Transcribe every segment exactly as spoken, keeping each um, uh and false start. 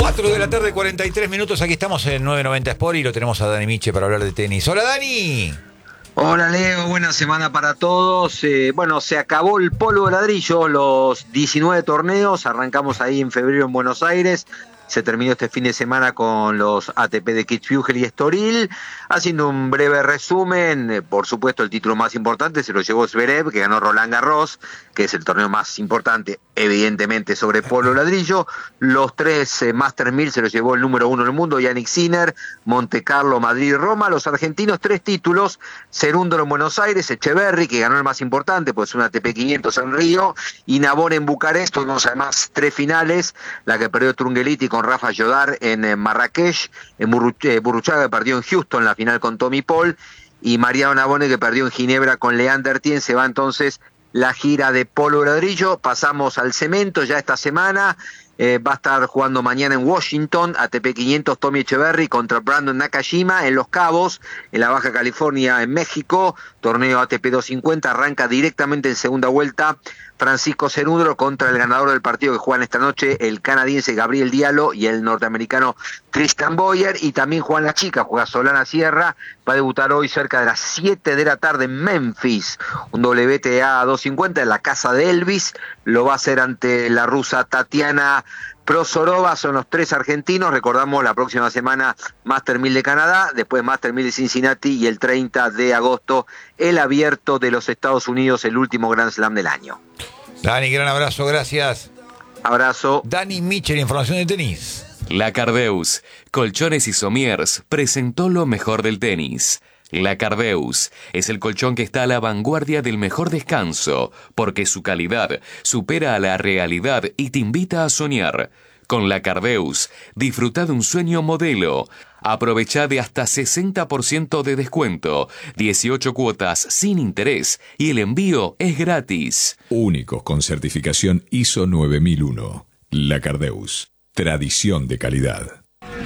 cuatro de la tarde, cuarenta y tres minutos. Aquí estamos en nueve noventa Sport y lo tenemos a Dani Miche para hablar de tenis. ¡Hola, Dani! Hola, Leo, buena semana para todos. Eh, bueno, se acabó el polvo de ladrillo, los diecinueve torneos, arrancamos ahí en febrero en Buenos Aires. Se terminó este fin de semana con los A T P de Kitzbühel y Estoril. Haciendo un breve resumen, eh, por supuesto el título más importante se lo llevó Zverev, que ganó Roland Garros, que es el torneo más importante, evidentemente, sobre polvo ladrillo. Los tres eh, Masters mil se los llevó el número uno del mundo, Jannik Sinner, Monte Carlo, Madrid y Roma. Los argentinos, tres títulos, Cerúndolo en Buenos Aires, Echeverry, que ganó el más importante, pues un A T P quinientos en Río, y Navone en Bucarest. Tuvimos además tres finales, la que perdió Trungeliti con Rafa Jodar en eh, Marrakech, en Burruchaga, Burruchaga que perdió en Houston la final con Tommy Paul, y Mariano Navone que perdió en Ginebra con Leander Tien. Se va entonces la gira de polvo ladrillo. Pasamos al cemento ya esta semana. Eh, va a estar jugando mañana en Washington, A T P quinientos, Tommy Echeverry contra Brandon Nakajima en Los Cabos, en la Baja California, en México. Torneo A T P doscientos cincuenta, arranca directamente en segunda vuelta Francisco Cerúndolo contra el ganador del partido que juegan esta noche, el canadiense Gabriel Diallo y el norteamericano Tristan Boyer. Y también juegan las chicas, juega Solana Sierra, va a debutar hoy cerca de las siete de la tarde en Memphis, un W T A doscientos cincuenta en la casa de Elvis. Lo va a hacer ante la rusa Tatiana Prosorova. Son los tres argentinos. Recordamos la próxima semana Master mil de Canadá, después Master mil de Cincinnati y el treinta de agosto el Abierto de los Estados Unidos, el último Grand Slam del año. Dani, gran abrazo, gracias. Abrazo. Dani Miche, información de tenis. La Cardeus, Colchones y Somiers, presentó lo mejor del tenis. La Cardeus es el colchón que está a la vanguardia del mejor descanso, porque su calidad supera a la realidad y te invita a soñar. Con La Cardeus, disfruta de un sueño modelo. Aprovecha de hasta sesenta por ciento de descuento, dieciocho cuotas sin interés y el envío es gratis. Únicos con certificación I S O nueve mil uno. La Cardeus, tradición de calidad.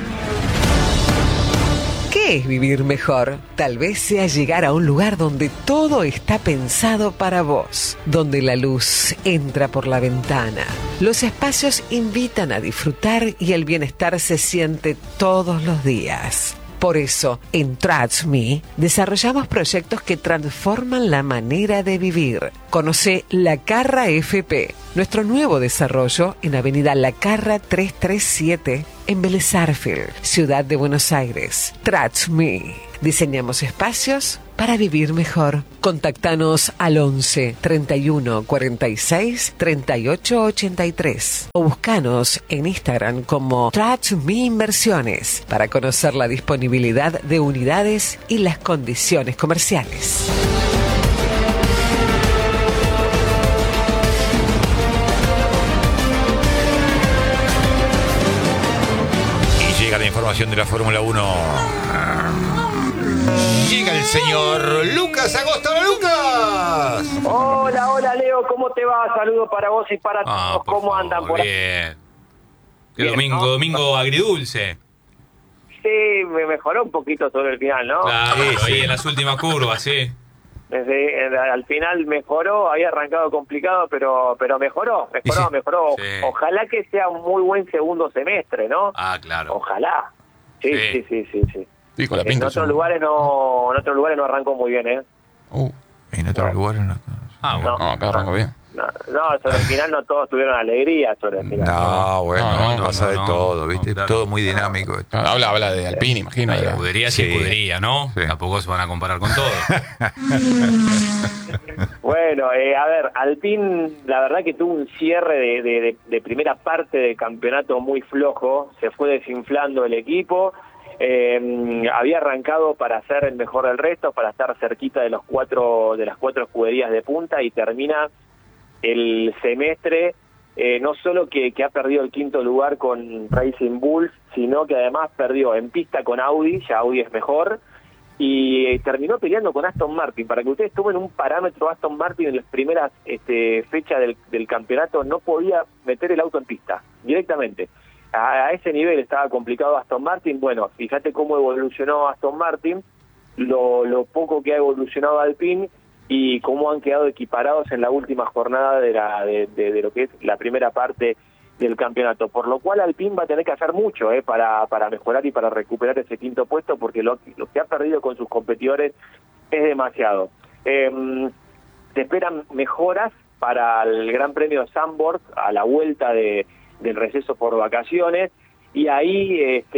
¿Qué es vivir mejor? Tal vez sea llegar a un lugar donde todo está pensado para vos, donde la luz entra por la ventana. Los espacios invitan a disfrutar y el bienestar se siente todos los días. Por eso, en Trust Me, desarrollamos proyectos que transforman la manera de vivir. Conoce La Carra F P, nuestro nuevo desarrollo en Avenida La Carra trescientos treinta y siete, en Vélez Sarsfield, Ciudad de Buenos Aires. Trust Me. Diseñamos espacios para vivir mejor. Contactanos al once, treinta y uno, cuarenta y seis, treinta y ocho ochenta y tres o buscanos en Instagram como Trust Me Inversiones para conocer la disponibilidad de unidades y las condiciones comerciales. Y llega la información de la Fórmula uno. Llega el señor Lucas Agosto. ¡Hola, Lucas! Hola, hola, Leo, ¿cómo te va? Saludos para vos y para Ah, todos. por ¿Cómo favor, andan por ahí? bien. Qué Bien, domingo, ¿no? domingo agridulce. Sí, me mejoró un poquito sobre el final, ¿no? Claro, Sí, ahí sí. en las últimas curvas, sí. Desde, eh, al final mejoró, había arrancado complicado, pero pero mejoró, mejoró, Sí, mejoró. sí. Ojalá que sea un muy buen segundo semestre, ¿no? Ah, claro. Ojalá. Sí, Sí. sí, sí, sí, sí. Sí, con la En pinta. otros lugares no, en otros lugares no arrancó muy bien, ¿eh? Uh, En otros lugares no. Ah, bueno. no, acá arrancó bien. No, no, sobre el final no todos tuvieron alegría sobre el final. No, bueno, No, no, pasa no, de no, todo, no, ¿viste? claro. Todo muy dinámico. Ah, Habla, habla de Alpine, imagino. Hay de- escuderías Sí. y escuderías, ¿no? Sí. Tampoco se van a comparar con todo. Bueno, eh, a ver, Alpine, la verdad que tuvo un cierre de, de, de, de primera parte del campeonato muy flojo, se fue desinflando el equipo, eh, había arrancado para ser el mejor del resto, para estar cerquita de los cuatro de las cuatro escuderías de punta y termina el semestre eh, no solo que, que ha perdido el quinto lugar con Racing Bulls, sino que además perdió en pista con Audi, ya Audi es mejor, y eh, terminó peleando con Aston Martin. Para que ustedes tomen un parámetro, Aston Martin en las primeras este, fechas del, del campeonato no podía meter el auto en pista directamente. A, a ese nivel estaba complicado Aston Martin. Bueno, fíjate cómo evolucionó Aston Martin, lo, lo poco que ha evolucionado Alpine y cómo han quedado equiparados en la última jornada de, la, de, de, de lo que es la primera parte del campeonato, por lo cual Alpine va a tener que hacer mucho eh, para, para mejorar y para recuperar ese quinto puesto, porque lo, lo que ha perdido con sus competidores es demasiado. Eh, se esperan mejoras para el Gran Premio Zandvoort a la vuelta de, del receso por vacaciones, y ahí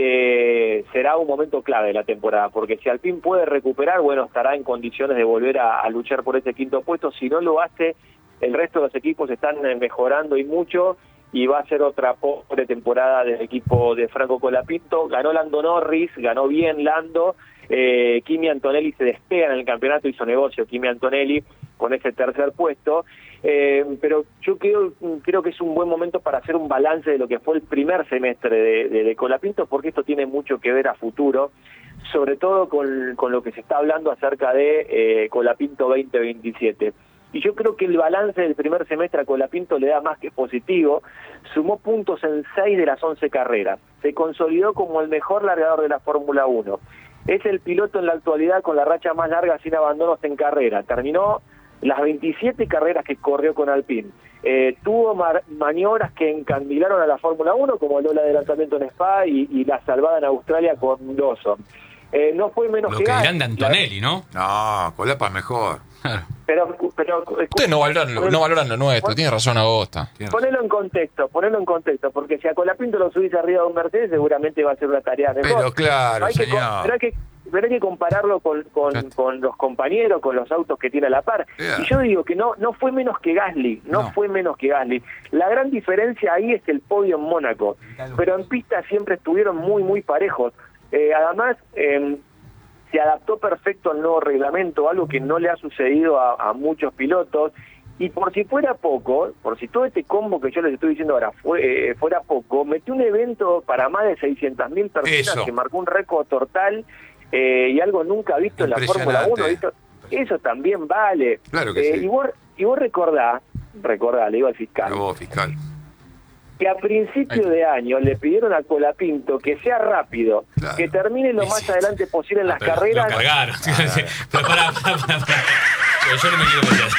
este, será un momento clave de la temporada, porque si Alpine puede recuperar, bueno, estará en condiciones de volver a, a luchar por ese quinto puesto. Si no lo hace, el resto de los equipos están mejorando y mucho, y va a ser otra pobre temporada del equipo de Franco Colapinto. Ganó Lando Norris, ganó bien Lando, eh, Kimi Antonelli se despega en el campeonato, hizo negocio Kimi Antonelli con ese tercer puesto, eh, pero yo creo, creo que es un buen momento para hacer un balance de lo que fue el primer semestre de, de, de Colapinto, porque esto tiene mucho que ver a futuro, sobre todo con, con lo que se está hablando acerca de eh, Colapinto veinte veintisiete. Y yo creo que el balance del primer semestre a Colapinto le da más que positivo. Sumó puntos en seis de las once carreras. Se consolidó como el mejor largador de la Fórmula uno. Es el piloto en la actualidad con la racha más larga sin abandonos en carrera. Terminó las veintisiete carreras que corrió con Alpine. Eh, tuvo maniobras que encandilaron a la Fórmula uno, como el doble adelantamiento en Spa y, y la salvada en Australia con Lawson. Eh, no fue menos lo que, que Gasly, dirán de Antonelli, ¿no? No, Colapa es mejor. Pero, pero Ustedes no valoran, lo, no valoran lo nuestro, tiene razón Agosta. Ponelo en contexto, ponelo en contexto, porque si a Colapinto lo subís arriba de un Mercedes, seguramente va a ser una tarea mejor. Pero claro, hay que, señor. Pero hay que, pero hay que compararlo con, con, con los compañeros, con los autos que tiene a la par. Yeah. Y yo digo que no, no fue menos que Gasly, no, No. fue menos que Gasly. La gran diferencia ahí es el podio en Mónaco, pero en pista siempre estuvieron muy, muy parejos. Eh, además, eh, se adaptó perfecto al nuevo reglamento, algo que no le ha sucedido a, a muchos pilotos, y por si fuera poco, por si todo este combo que yo les estoy diciendo ahora fue, eh, fuera poco, metió un evento para más de seiscientas mil personas. Eso. Que marcó un récord total eh, y algo nunca visto en la Fórmula uno. Eso, eso también vale. Claro que Eh, sí. Y vos, y vos recordá, recordá, le digo al fiscal, Pero vos, fiscal. que a principio de año le pidieron a Colapinto que sea rápido, Claro. que termine lo más adelante posible en las Pero carreras. Lo cargaron. Pero pará, pará, pará, pará. Pero yo no me quiero meter.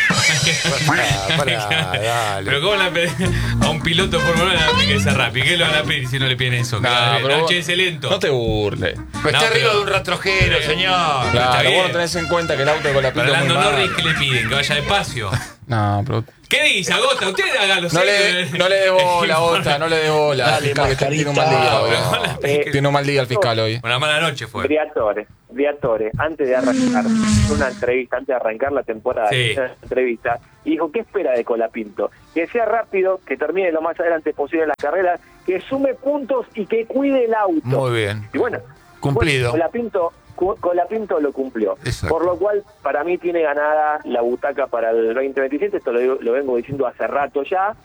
Pará, pará, dale. Pero ¿cómo le pedís a un piloto de Fórmula uno le piden que sea rápido? ¿Qué le van a pedir si no le piden eso? Que No, la- pero la vos- che, ese lento. No te burles. Pero No, está pero- arriba de un rastrojero, señor. Está Claro, bien. vos no tenés en cuenta que el auto de Colapinto Para es muy Lando malo. Norris, ¿qué le piden? ¿Que vaya despacio? No, pero... ¿Qué dice, Agosta? Usted haga los No le, no le dé bola, Agosta, no le dé bola. Dale, El fiscal que tiene un mal día hoy. Pero no la- Eh, Tiene un mal día el fiscal hoy. Una mala noche fue. Briatore, Briatore, antes de arrancar, hizo una entrevista, antes de arrancar la temporada, Sí. hizo una entrevista, y dijo, ¿qué espera de Colapinto? Que sea rápido, que termine lo más adelante posible en las carreras, que sume puntos y que cuide el auto. Muy bien. Y bueno, Cumplido. bueno, Colapinto, cu- Colapinto lo cumplió. Exacto. Por lo cual, para mí tiene ganada la butaca para el veinte veintisiete, esto lo, digo- lo vengo diciendo hace rato ya,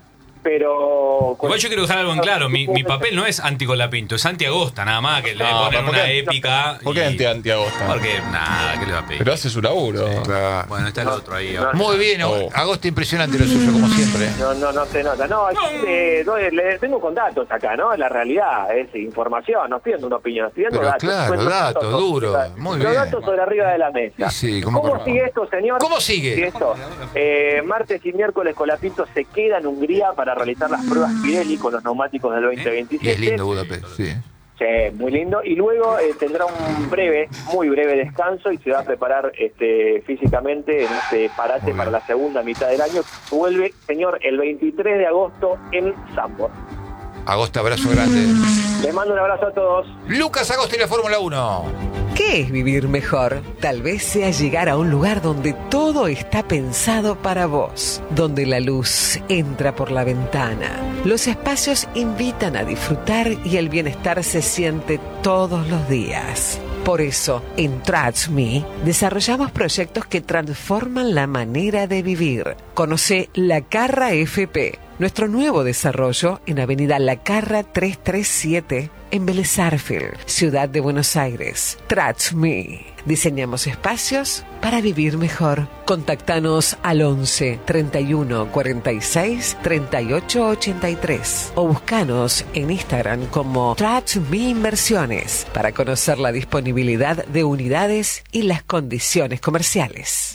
pero... Igual yo quiero dejar algo en claro, mi, mi papel no es anti-Colapinto, es anti-Agosta, nada más, que le No, ponen pero ¿por una qué? épica. ¿Por qué y- anti anti Agosta? Porque, nada, ¿qué le va a pedir? Pero hace su laburo. Claro. Bueno, está el otro ahí. No, Muy bien, Oh. Agosto impresionante lo suyo, como siempre. ¿eh? No, no, no se nota. No, yo, eh, no, le vengo con datos acá, ¿no? La realidad es información, no estoy dando una opinión, estoy dando Pero datos. claro, Cuento datos, datos, duro, datos. muy Los bien. datos sobre arriba de la mesa. Sí, sí, ¿cómo ¿Cómo corre? sigue esto, señor? ¿Cómo sigue? esto? Eh, martes y miércoles Colapinto se queda en Hungría para realizar las pruebas Pirelli con los neumáticos del veinte Y veintisiete. es lindo Budapest, sí. Sí, muy lindo. Y luego eh, tendrá un breve, muy breve descanso y se va a preparar este, físicamente en este parate Muy bien. para la segunda mitad del año. Vuelve, señor, el veintitrés de agosto en Zandvoort. Agosto, abrazo grande. Les mando un abrazo a todos. Lucas Agosto y la Fórmula uno. ¿Qué es vivir mejor? Tal vez sea llegar a un lugar donde todo está pensado para vos, donde la luz entra por la ventana. Los espacios invitan a disfrutar y el bienestar se siente todos los días. Por eso, en Trust Me, desarrollamos proyectos que transforman la manera de vivir. Conoce La Carra F P, nuestro nuevo desarrollo en Avenida La Carra trescientos treinta y siete, en Vélez Sarsfield, Ciudad de Buenos Aires. Trust Me. Diseñamos espacios para vivir mejor. Contactanos al once, treinta y uno, cuarenta y seis, treinta y ocho ochenta y tres o buscanos en Instagram como Trust Me Inversiones para conocer la disponibilidad de unidades y las condiciones comerciales.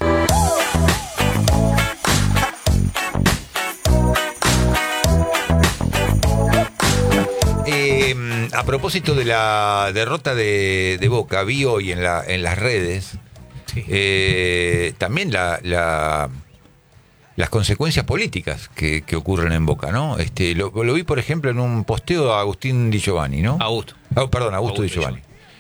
a propósito de la derrota de, de Boca, vi hoy en, la, en las redes Sí. eh, también la, la, las consecuencias políticas que, que ocurren en Boca, ¿no? Este, lo, lo vi, por ejemplo, en un posteo de Agustín Di Giovanni, ¿no? Augusto. Ah, perdón, Augusto, Augusto Di Di Giovanni.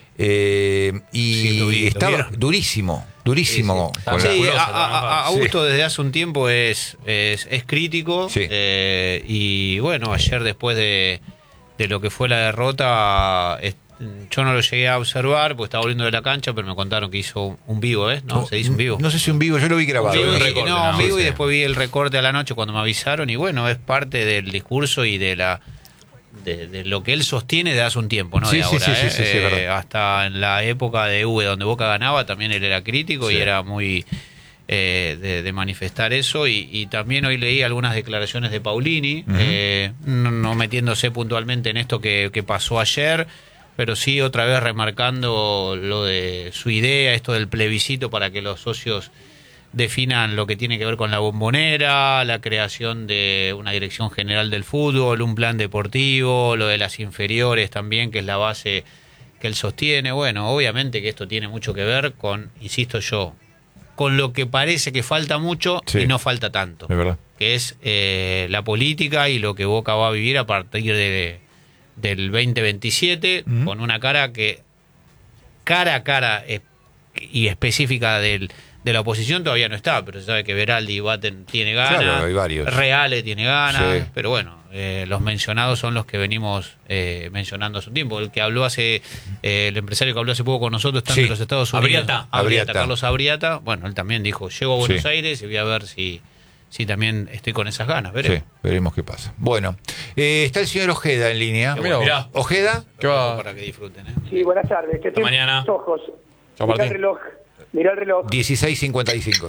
Eh, y Sí, lo vi, lo estaba vieron. durísimo, durísimo. Sí, sí. con Sí, la- Sí, a, a- a- a- Augusto desde hace un tiempo es, es, es crítico Sí. eh, y bueno, ayer después de, de lo que fue la derrota, es- yo no lo llegué a observar porque estaba volviendo de la cancha, pero me contaron que hizo un, un vivo, ¿eh? ¿No? ¿Se dice un vivo? No sé si un vivo, yo lo vi grabado. Un vivo un y- recorte, no, un ¿no? vivo Sí, y sí. después vi el recorte a la noche cuando me avisaron y bueno, es parte del discurso y de la de, de lo que él sostiene de hace un tiempo, ¿no? Sí, de sí, ahora, sí, sí, ¿eh? sí, sí, es Eh, verdad. hasta en la época de V donde Boca ganaba también él era crítico Sí. y era muy eh, de, de manifestar eso y, y también hoy leí algunas declaraciones de Paulini, Ujú. eh, no, no metiéndose puntualmente en esto que, que pasó ayer, pero sí otra vez remarcando lo de su idea, esto del plebiscito para que los socios definan lo que tiene que ver con la bombonera, la creación de una dirección general del fútbol, un plan deportivo, lo de las inferiores también, que es la base que él sostiene. Bueno, obviamente que esto tiene mucho que ver con, insisto yo, con lo que parece que falta mucho Sí. y no falta tanto, Es verdad. que es eh, la política y lo que Boca va a vivir a partir de, del veinte veintisiete, Ujú. con una cara que, cara a cara eh, y específica del, de la oposición todavía no está, pero se sabe que Veraldi Batten tiene ganas, Claro, hay varios. Reale tiene ganas, Sí. pero bueno, eh, los mencionados son los que venimos eh, mencionando hace un tiempo. El que habló hace, eh, el empresario que habló hace poco con nosotros está Sí. en los Estados Unidos. Abriata. Abriata, Abriata. Carlos Abriata. Bueno, él también dijo, llego a Buenos Sí. Aires y voy a ver si, si también estoy con esas ganas. Sí, Veremos. veremos qué pasa. Bueno, eh, está el señor Ojeda en línea. Mirá vos. Mirá. Ojeda, ¿Qué va? Para que disfruten. ¿eh? Sí, buenas tardes. Que Hasta mañana. Los ojos. Chao, Mirá el Martín. reloj. Mirá el reloj. dieciséis cincuenta y cinco.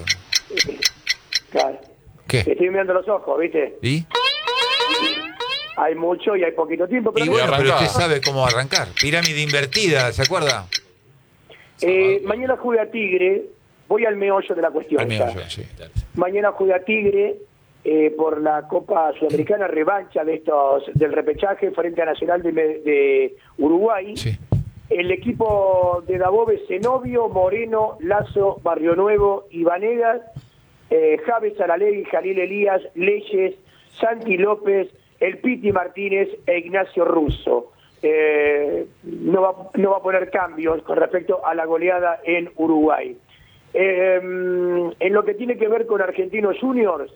Claro. ¿Qué? Te estoy mirando los ojos, ¿viste? ¿Y? Hay mucho y hay poquito tiempo. Pero Y no- bueno, pero arrancá. usted sabe cómo arrancar. Pirámide invertida, ¿se acuerda? Eh, mañana juega Tigre. Voy al meollo de la cuestión. Al meollo, ya. sí. Mañana juega Tigre eh, por la Copa Sudamericana, revancha de estos del repechaje frente a Nacional de, Me- de Uruguay. Sí. El equipo de Dabove, Zenobio, Moreno, Lazo, Barrio Nuevo y Vanegas, eh, Javes Aralegui, Jalil Elías, Leyes, Santi López, El Piti Martínez e Ignacio Russo. Eh, no, va, no va a poner cambios con respecto a la goleada en Uruguay. Eh, en lo que tiene que ver con Argentinos Juniors,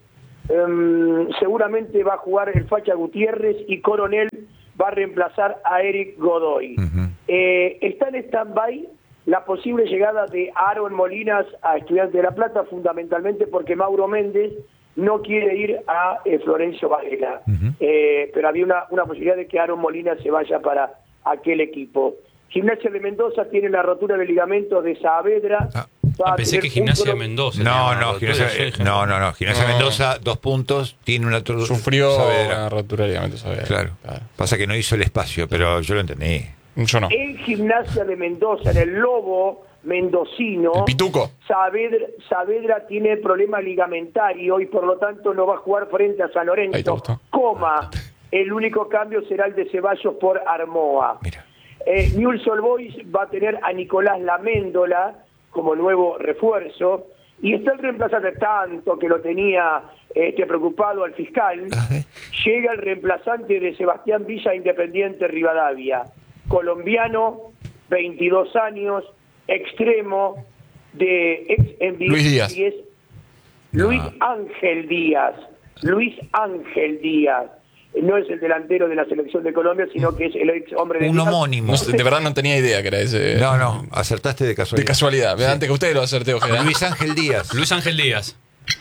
eh, seguramente va a jugar el Facha Gutiérrez y Coronel va a reemplazar a Eric Godoy. Ujú. Eh, está en stand-by la posible llegada de Aaron Molinas a Estudiantes de La Plata, fundamentalmente porque Mauro Méndez no quiere ir a eh, Florencio Varela. Ujú. Eh, pero había una, una posibilidad de que Aaron Molinas se vaya para aquel equipo. Gimnasia de Mendoza tiene la rotura de ligamentos de Saavedra. Ah. Va Ah, a pensé tener que un Gimnasia de solo- Mendoza. No, tenía una no, rotura, Gimnasia, yo dije, no, no, no, Gimnasia No. Mendoza, dos puntos, tiene una tru- Sufrió Saavedra. una rotura de ligamento Saavedra. Claro. Pasa que no hizo el espacio, pero yo lo entendí. Yo no. En Gimnasia de Mendoza, en el Lobo mendocino, El Pituco. Saavedra, Saavedra tiene problema ligamentario y por lo tanto no va a jugar frente a San Ahí te Lorenzo. gustó. Coma, el único cambio será el de Ceballos por Armoa. Mira. Eh, Newell's Old Boys va a tener a Nicolás Laméndola como nuevo refuerzo y está el reemplazante, tanto que lo tenía este, preocupado al fiscal. Ajá. Llega el reemplazante de Sebastián Villa, Independiente Rivadavia, colombiano, veintidós años, extremo, de ex Envigado, Luis Díaz. y es Luis No. Ángel Díaz. Luis Ángel Díaz. No es el delantero de la selección de Colombia, sino que es el ex hombre de Un Díaz. homónimo. No sé, de verdad no tenía idea que era ese. No, no, acertaste de De casualidad. casualidad. Ve, Antes que usted lo acerté, Ojeda. Luis Ángel Díaz. Luis Ángel Díaz.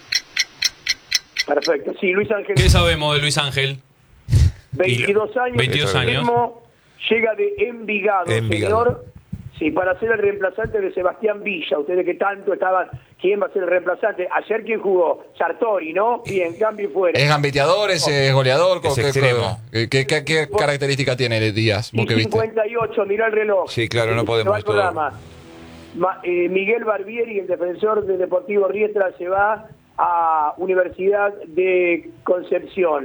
Perfecto, sí, Luis Ángel ¿Qué Díaz, sabemos de Luis Ángel? veintidós años, veintidós años. extremo, llega de Envigado, Envigado. señor. Sí, para ser el reemplazante de Sebastián Villa. Ustedes que tanto estaban, ¿quién va a ser el reemplazante? Ayer, ¿quién jugó? Sartori, ¿no? Bien, cambio y fuera. ¿Es gambeteador? ¿Es eh, goleador? Es ¿Qué- qué- extremo. ¿Qué, qué, qué- qué característica tiene Díaz? ¿Vos Y que viste? cincuenta y ocho, mirá el reloj. Sí, claro, no podemos Se va al todo. programa. Ma- eh, Miguel Barbieri, el defensor de Deportivo Riestra, se va a Universidad de Concepción.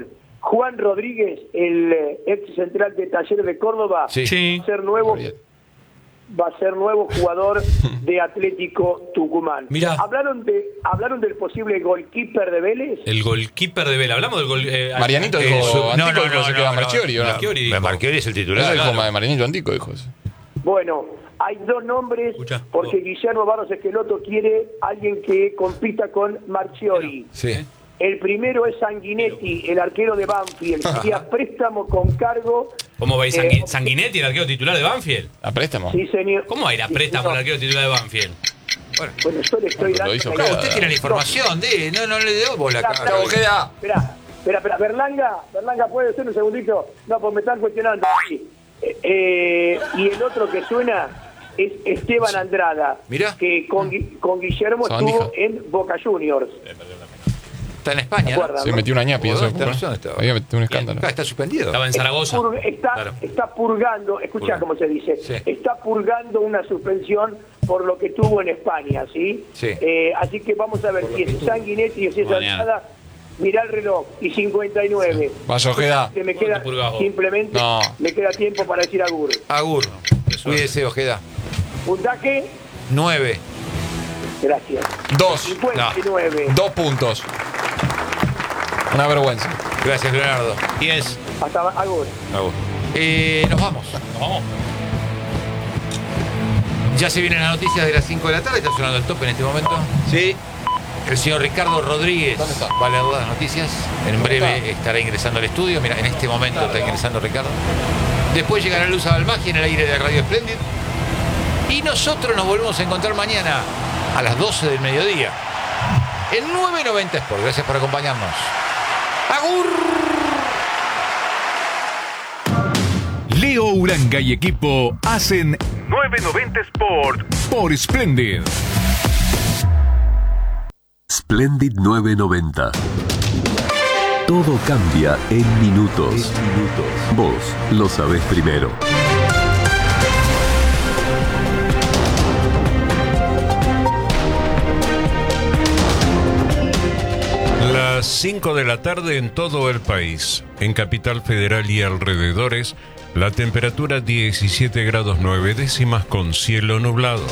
Juan Rodríguez, el eh, ex central de Talleres de Córdoba, Sí. Sí. va a ser nuevo, va a ser nuevo jugador de Atlético Tucumán. Mirá. Hablaron de hablaron del posible goalkeeper de Vélez. El goalkeeper de Vélez. Hablamos del gol. Eh, Marianito eh, dijo, su- Antico no, no, dijo no, se no, queda no, Marchiori, ¿o no? Marchiori dijo. Marchiori es el titular. Eso dijo claro. Ma- Marianito Antico, dijo eso. Bueno, hay dos nombres Escuchá, porque vos. Guillermo Barros Esqueloto quiere alguien que compita con Marchiori. Sí. El primero es Sanguinetti, el arquero de Banfield, que a préstamo con cargo. ¿Cómo va a ir Eh, Sangui- Sanguinetti, el arquero titular de Banfield? ¿A préstamo? Sí, señor. ¿Cómo va a ir a Sí, préstamo el no. arquero titular de Banfield? Bueno, Bueno, yo le estoy Lo dando. hizo la- Ojeda. usted tiene la información, de, no, no le dio bola acá. Espera, Ojeda. Espera, espera, espera. Berlanga, Berlanga, ¿puede ser un segundito? No, pues me están cuestionando. Sí. Eh, eh, y el otro que suena es Esteban Andrada, Mirá. que con, Gui- con Guillermo Sabandija. estuvo en Boca Juniors. Está en España. ¿Se acuerdan? Se metió una ñapi, eso. Está, razón, está. Había metido un escándalo. Acá está suspendido. Estaba en Zaragoza. Pur- está, Claro. está purgando, escucha Purga. cómo se dice, Sí. está purgando una suspensión por lo que tuvo en España, ¿sí? Sí. Eh, así que vamos a ver si es Sanguinetti o si es Mañana. Andrada. Mirá el reloj, y cincuenta y nueve. Vaya Ojeda. Que me queda, te purgás vos? simplemente, No. me queda tiempo para decir agur. Agur. Cuídese, Ojeda. Puntaje, Nueve. gracias. Dos. cincuenta y nueve. Dos puntos. Una vergüenza. Gracias, Leonardo. diez. Hasta agur. Agur. Eh, nos vamos. Vamos. Ya se vienen las noticias de las cinco de la tarde. Está sonando el tope en este momento. Sí. El señor Ricardo Rodríguez ¿Dónde está? va a leer las noticias. En breve estará ingresando al estudio. Mira, en este momento está ingresando Ricardo. Después llegará Luz Abalmagia en el aire de Radio Splendid. Y nosotros nos volvemos a encontrar mañana a las doce del mediodía en nueve noventa Sport. Gracias por acompañarnos. ¡Agur! Leo Uranga y equipo hacen nueve noventa Sport por Splendid. Splendid nueve noventa. Todo cambia en minutos. Vos lo sabés primero. Las cinco de la tarde en todo el país. En Capital Federal y alrededores, la temperatura diecisiete grados nueve décimas con cielo nublado.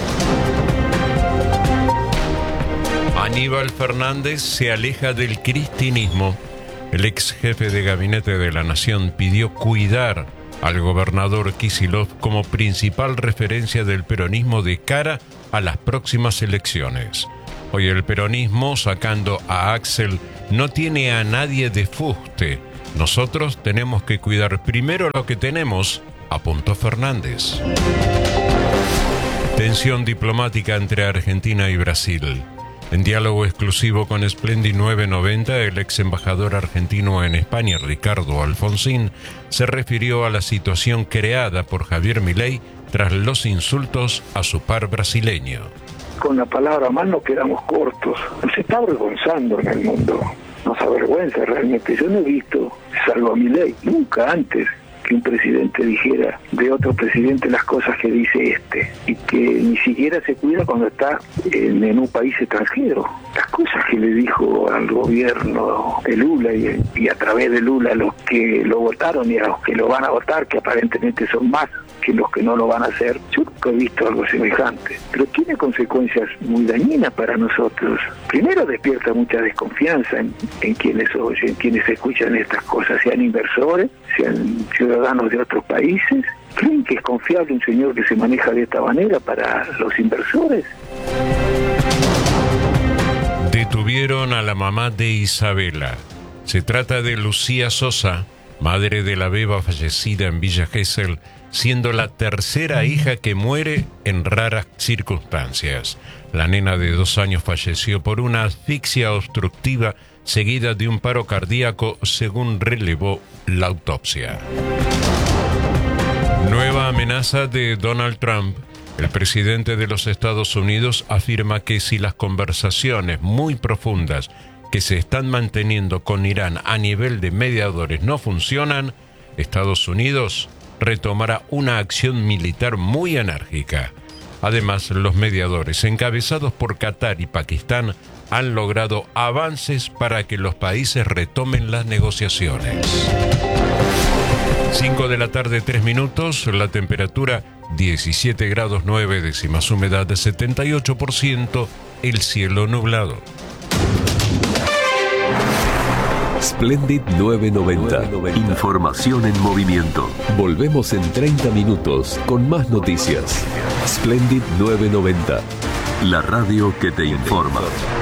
Aníbal Fernández se aleja del cristinismo. El ex jefe de gabinete de la Nación pidió cuidar al gobernador Kicillof como principal referencia del peronismo de cara a las próximas elecciones. Hoy el peronismo, sacando a Axel, no tiene a nadie de fuste. Nosotros tenemos que cuidar primero lo que tenemos, apuntó Fernández. Tensión diplomática entre Argentina y Brasil. En diálogo exclusivo con Splendid nueve noventa, el ex embajador argentino en España, Ricardo Alfonsín, se refirió a la situación creada por Javier Milei tras los insultos a su par brasileño. Con la palabra más nos quedamos cortos. Nos está avergonzando en el mundo. Nos avergüenza realmente. Yo no he visto, salvo a Milei, nunca antes que un presidente dijera de otro presidente las cosas que dice este, y que ni siquiera se cuida cuando está en, en un país extranjero. Las cosas que le dijo al gobierno de Lula y, y a través de Lula a los que lo votaron y a los que lo van a votar, que aparentemente son más que los que no lo van a hacer, yo nunca he visto algo semejante, pero tiene consecuencias muy dañinas para nosotros. Primero despierta mucha desconfianza en, en quienes oyen, en quienes escuchan estas cosas, sean inversores, sean ciudadanos de otros países. ¿Creen que es confiable un señor que se maneja de esta manera para los inversores? Detuvieron a la mamá de Isabela. Se trata de Lucía Sosa, madre de la beba fallecida en Villa Gesell, siendo la tercera hija que muere en raras circunstancias. La nena de dos años falleció por una asfixia obstructiva seguida de un paro cardíaco, según relevó la autopsia. Nueva amenaza de Donald Trump. El presidente de los Estados Unidos afirma que si las conversaciones muy profundas que se están manteniendo con Irán a nivel de mediadores no funcionan, Estados Unidos retomará una acción militar muy enérgica. Además, los mediadores, encabezados por Qatar y Pakistán, han logrado avances para que los países retomen las negociaciones. cinco de la tarde, tres minutos, la temperatura diecisiete grados nueve décimas, humedad de setenta y ocho por ciento, el cielo nublado. Splendid novecientos noventa. Información en movimiento. Volvemos en treinta minutos con más noticias. Splendid novecientos noventa. La radio que te informa.